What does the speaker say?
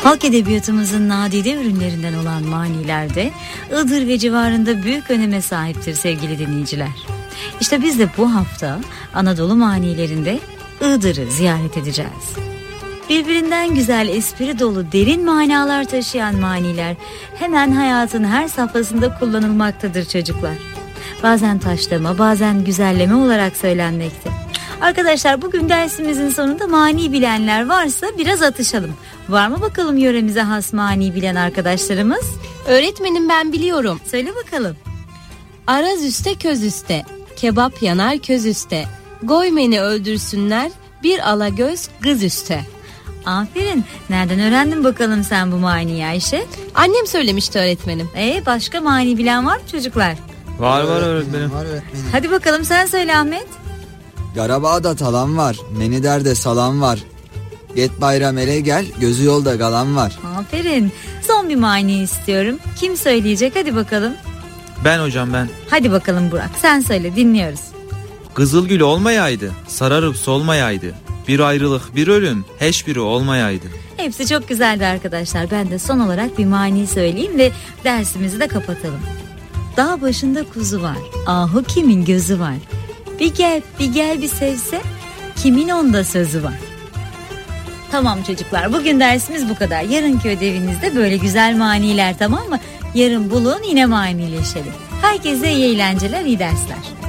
Halk edebiyatımızın nadide ürünlerinden olan maniler de Iğdır ve civarında büyük öneme sahiptir sevgili dinleyiciler. İşte biz de bu hafta Anadolu manilerinde Iğdır'ı ziyaret edeceğiz. Birbirinden güzel, espri dolu, derin manalar taşıyan maniler hemen hayatın her safhasında kullanılmaktadır çocuklar. Bazen taşlama, bazen güzelleme olarak söylenmekte. Arkadaşlar, bugün dersimizin sonunda mani bilenler varsa biraz atışalım. Var mı bakalım yöremize has mani bilen arkadaşlarımız? Öğretmenim, ben biliyorum. Söyle bakalım. Araz üste köz üste, kebap yanar köz üste, goy beni öldürsünler, bir alagöz kız üste. Aferin. Nereden öğrendin bakalım sen bu maniyi Ayşe? Annem söylemişti öğretmenim. Başka mani bilen var mı çocuklar? Var öğretmenim. Hadi bakalım sen söyle Ahmet. Garabağda talan var, meniderde salam var. Get bayram ele gel, gözü yolda galan var. Aferin. Son bir mani istiyorum. Kim söyleyecek? Hadi bakalım. Ben hocam, ben. Hadi bakalım Burak, sen söyle, dinliyoruz. Kızılgül olmayaydı, sararıp solmayaydı. Bir ayrılık, bir ölüm, hiçbiri olmayaydı. Hepsi çok güzeldi arkadaşlar. Ben de son olarak bir mani söyleyeyim ve dersimizi de kapatalım. Dağ başında kuzu var, ahu kimin gözü var. Bir gel bir sevse, kimin onda sözü var. Tamam çocuklar, bugün dersimiz bu kadar. Yarınki ödevinizde böyle güzel maniler, tamam mı? Yarın bulun, yine manileşelim. Herkese iyi eğlenceler, iyi dersler.